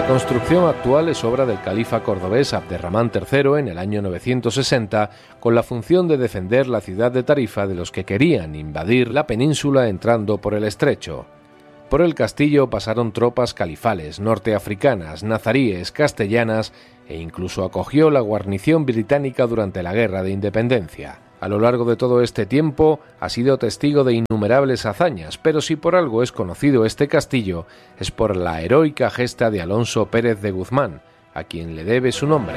construcción actual es obra del califa cordobés Abderramán III en el año 960, con la función de defender la ciudad de Tarifa de los que querían invadir la península entrando por el estrecho. Por el castillo pasaron tropas califales, norteafricanas, nazaríes, castellanas e incluso acogió la guarnición británica durante la Guerra de Independencia. A lo largo de todo este tiempo ha sido testigo de innumerables hazañas, pero si por algo es conocido este castillo es por la heroica gesta de Alonso Pérez de Guzmán, a quien le debe su nombre.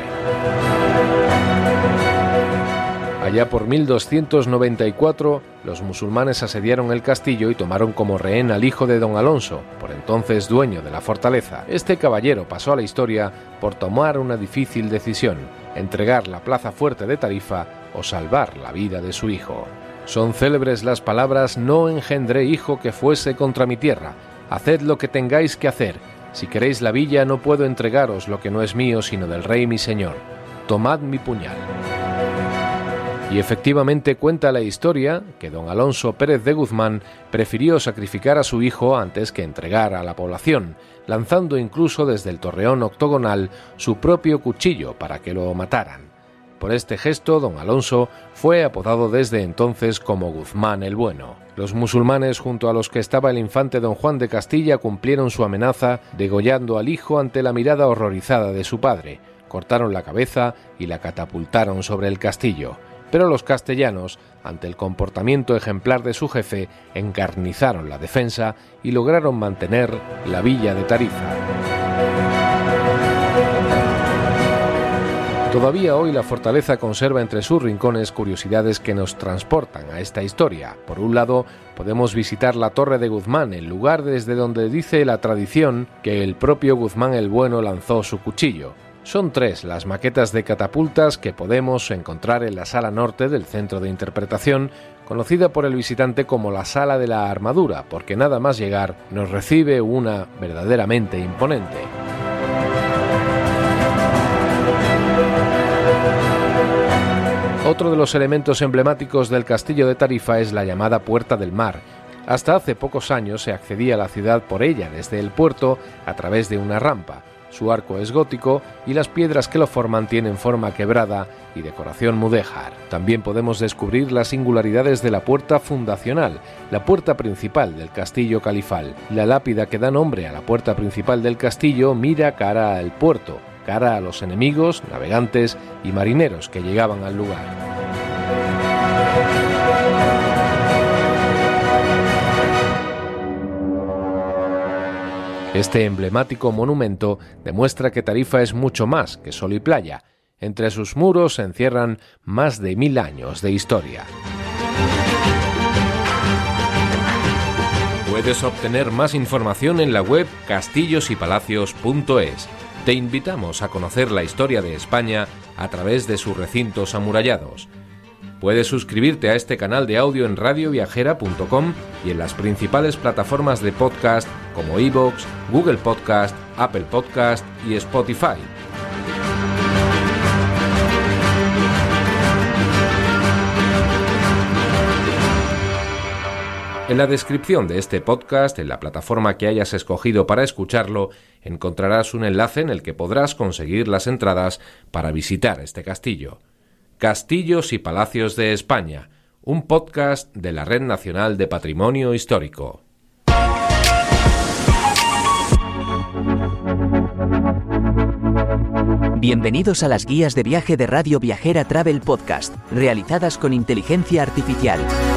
Allá por 1294, los musulmanes asediaron el castillo y tomaron como rehén al hijo de don Alonso, por entonces dueño de la fortaleza. Este caballero pasó a la historia por tomar una difícil decisión: entregar la plaza fuerte de Tarifa o salvar la vida de su hijo. Son célebres las palabras: no engendré hijo que fuese contra mi tierra, haced lo que tengáis que hacer, si queréis la villa no puedo entregaros lo que no es mío sino del rey mi señor, tomad mi puñal. Y efectivamente cuenta la historia que don Alonso Pérez de Guzmán prefirió sacrificar a su hijo antes que entregar a la población, lanzando incluso desde el torreón octogonal su propio cuchillo para que lo mataran. Por este gesto, don Alonso fue apodado desde entonces como Guzmán el Bueno. Los musulmanes, junto a los que estaba el infante don Juan de Castilla, cumplieron su amenaza degollando al hijo ante la mirada horrorizada de su padre, cortaron la cabeza y la catapultaron sobre el castillo. Pero los castellanos, ante el comportamiento ejemplar de su jefe, encarnizaron la defensa y lograron mantener la villa de Tarifa. Todavía hoy la fortaleza conserva entre sus rincones curiosidades que nos transportan a esta historia. Por un lado, podemos visitar la Torre de Guzmán, el lugar desde donde dice la tradición que el propio Guzmán el Bueno lanzó su cuchillo. Son 3 las maquetas de catapultas que podemos encontrar en la sala norte del centro de interpretación, conocida por el visitante como la Sala de la Armadura, porque nada más llegar nos recibe una verdaderamente imponente. Otro de los elementos emblemáticos del castillo de Tarifa es la llamada Puerta del Mar. Hasta hace pocos años se accedía a la ciudad por ella desde el puerto a través de una rampa. Su arco es gótico y las piedras que lo forman tienen forma quebrada y decoración mudéjar. También podemos descubrir las singularidades de la puerta fundacional, la puerta principal del castillo califal. La lápida que da nombre a la puerta principal del castillo mira cara al puerto, cara a los enemigos, navegantes y marineros que llegaban al lugar. Este emblemático monumento demuestra que Tarifa es mucho más que sol y playa. Entre sus muros se encierran más de 1000 años de historia. Puedes obtener más información en la web castillosypalacios.es. Te invitamos a conocer la historia de España a través de sus recintos amurallados. Puedes suscribirte a este canal de audio en radioviajera.com y en las principales plataformas de podcast como iVoox, Google Podcast, Apple Podcast y Spotify. En la descripción de este podcast, en la plataforma que hayas escogido para escucharlo, encontrarás un enlace en el que podrás conseguir las entradas para visitar este castillo. Castillos y Palacios de España, un podcast de la Red Nacional de Patrimonio Histórico. Bienvenidos a las guías de viaje de Radio Viajera Travel Podcast, realizadas con inteligencia artificial.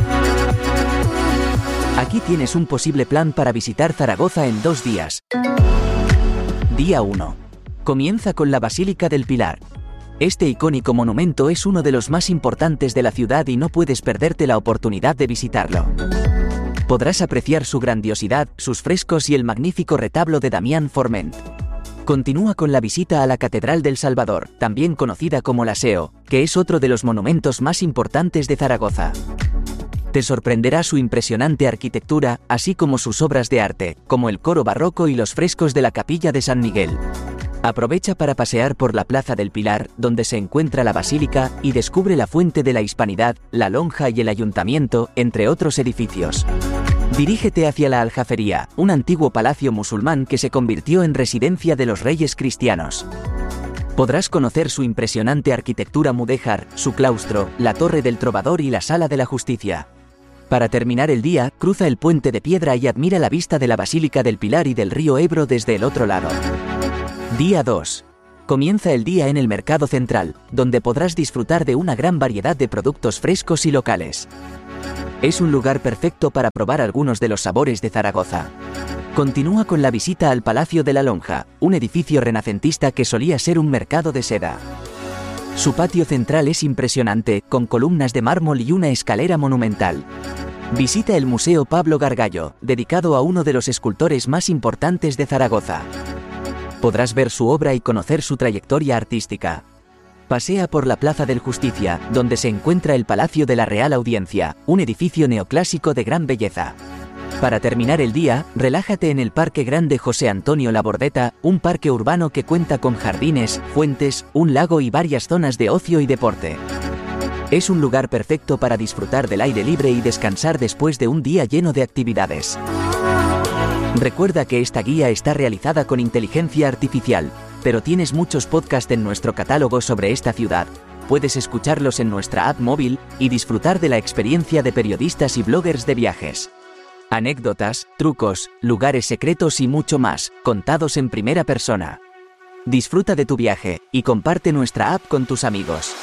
Aquí tienes un posible plan para visitar Zaragoza en 2 días. Día 1. Comienza con la Basílica del Pilar. Este icónico monumento es uno de los más importantes de la ciudad y no puedes perderte la oportunidad de visitarlo. Podrás apreciar su grandiosidad, sus frescos y el magnífico retablo de Damián Forment. Continúa con la visita a la Catedral del Salvador, también conocida como la SEO, que es otro de los monumentos más importantes de Zaragoza. Te sorprenderá su impresionante arquitectura, así como sus obras de arte, como el coro barroco y los frescos de la Capilla de San Miguel. Aprovecha para pasear por la Plaza del Pilar, donde se encuentra la Basílica, y descubre la Fuente de la Hispanidad, la Lonja y el Ayuntamiento, entre otros edificios. Dirígete hacia la Aljafería, un antiguo palacio musulmán que se convirtió en residencia de los reyes cristianos. Podrás conocer su impresionante arquitectura mudéjar, su claustro, la Torre del Trovador y la Sala de la Justicia. Para terminar el día, cruza el puente de piedra y admira la vista de la Basílica del Pilar y del río Ebro desde el otro lado. Día 2. Comienza el día en el Mercado Central, donde podrás disfrutar de una gran variedad de productos frescos y locales. Es un lugar perfecto para probar algunos de los sabores de Zaragoza. Continúa con la visita al Palacio de la Lonja, un edificio renacentista que solía ser un mercado de seda. Su patio central es impresionante, con columnas de mármol y una escalera monumental. Visita el Museo Pablo Gargallo, dedicado a uno de los escultores más importantes de Zaragoza. Podrás ver su obra y conocer su trayectoria artística. Pasea por la Plaza del Justicia, donde se encuentra el Palacio de la Real Audiencia, un edificio neoclásico de gran belleza. Para terminar el día, relájate en el Parque Grande José Antonio Labordeta, un parque urbano que cuenta con jardines, fuentes, un lago y varias zonas de ocio y deporte. Es un lugar perfecto para disfrutar del aire libre y descansar después de un día lleno de actividades. Recuerda que esta guía está realizada con inteligencia artificial, pero tienes muchos podcasts en nuestro catálogo sobre esta ciudad. Puedes escucharlos en nuestra app móvil y disfrutar de la experiencia de periodistas y bloggers de viajes. Anécdotas, trucos, lugares secretos y mucho más, contados en primera persona. Disfruta de tu viaje y comparte nuestra app con tus amigos.